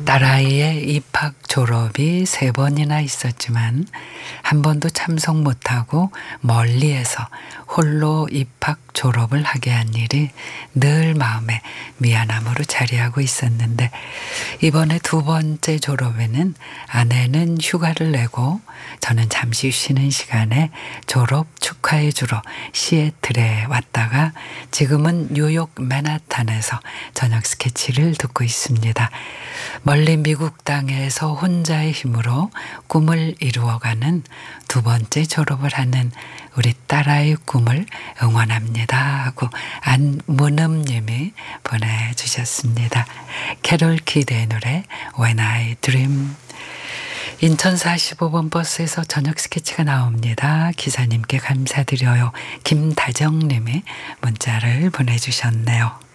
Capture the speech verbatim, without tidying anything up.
딸아이의 입학 졸업이 세 번이나 있었지만 한 번도 참석 못하고 멀리에서 홀로 입학 졸업을 하게 한 일이 늘 마음에 미안함으로 자리하고 있었는데, 이번에 두 번째 졸업에는 아내는 휴가를 내고 저는 잠시 쉬는 시간에 졸업 축하해 주러 시애틀에 왔다가 지금은 뉴욕 맨하탄에서 저녁 스케치를 듣고 있습니다. 멀리 미국 땅에서 혼자의 힘으로 꿈을 이루어가는 두 번째 졸업을 하는 우리 딸아이의 꿈을 응원합니다 하고 안문음님이 보내주셨습니다. 캐롤 키드의 노래 When I Dream. 인천 사십오 번 버스에서 저녁 스케치가 나옵니다. 기사님께 감사드려요. 김다정님이 문자를 보내주셨네요.